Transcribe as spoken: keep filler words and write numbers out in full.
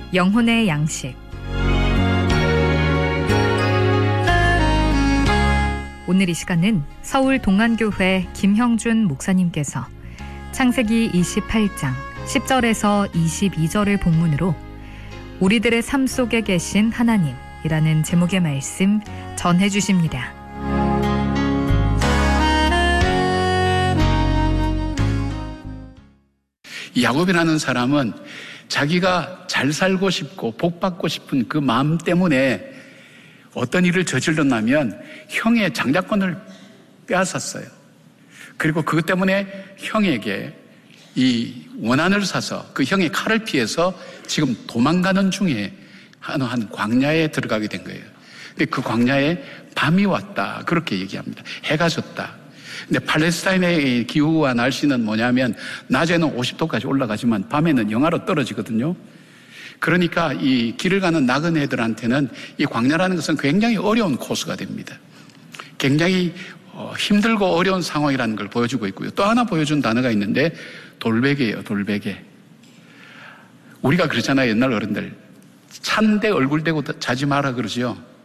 영혼의 양식. 오늘 이 시간은 서울 동안교회 김형준 목사님께서 창세기 이십팔 장 십 절에서 이십이 절을 본문으로 우리들의 삶 속에 계신 하나님이라는 제목의 말씀 전해 주십니다. 야곱이라는 사람은 자기가 잘 살고 싶고 복 받고 싶은 그 마음 때문에 어떤 일을 저질렀냐면 형의 장자권을 빼앗았어요. 그리고 그것 때문에 형에게 이 원한을 사서 그 형의 칼을 피해서 지금 도망가는 중에 한, 한 광야에 들어가게 된 거예요. 근데 그 광야에 밤이 왔다 그렇게 얘기합니다. 해가 졌다. 근데 팔레스타인의 기후와 날씨는 뭐냐면 낮에는 오십 도까지 올라가지만 밤에는 영하로 떨어지거든요. 그러니까 이 길을 가는 나그네들한테는 이 광야라는 것은 굉장히 어려운 코스가 됩니다. 굉장히 힘들고 어려운 상황이라는 걸 보여주고 있고요. 또 하나 보여준 단어가 있는데 돌베개예요. 돌베개. 우리가 그러잖아요. 옛날 어른들. 찬데 얼굴 대고 자지 마라 그러죠.